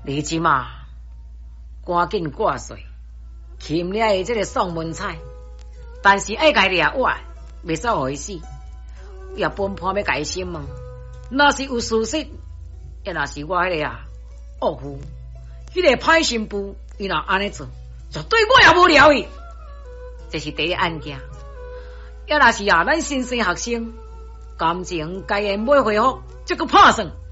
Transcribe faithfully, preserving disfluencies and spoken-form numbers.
你即嘛赶紧挂水，欠了的这个送文菜，但是爱家掠我，袂使互伊死。也本判要改心问，若是有事实，也若是我迄个啊恶妇，迄、那个歹心妇，伊若安尼做，绝对我也无聊伊。这是第一案件。也若是啊，咱新生学生感情该言未恢复，这个拍算。